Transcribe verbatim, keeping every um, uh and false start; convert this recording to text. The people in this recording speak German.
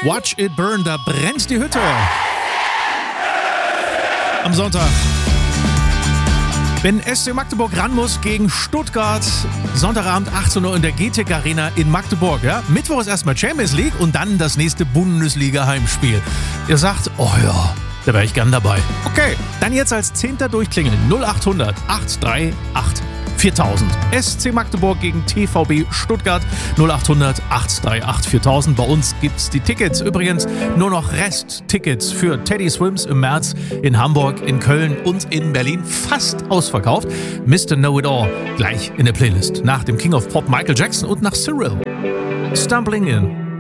Watch It Burn, da brennt die Hütte. Am Sonntag. Wenn S C Magdeburg ran muss gegen Stuttgart, Sonntagabend achtzehn Uhr in der G T E C Arena in Magdeburg. Ja? Mittwoch ist erstmal Champions League und dann das nächste Bundesliga-Heimspiel. Ihr sagt, oh ja, da wäre ich gern dabei. Okay, dann jetzt als Zehnter durchklingeln. null acht hundert acht drei acht viertausend. S C Magdeburg gegen T V B Stuttgart null acht hundert acht drei acht viertausend. Bei uns gibt's die Tickets. Übrigens nur noch Resttickets für Teddy Swims im März in Hamburg, in Köln und in Berlin. Fast ausverkauft. Mister Know It All gleich in der Playlist. Nach dem King of Pop Michael Jackson und nach Cyril. Stumbling In.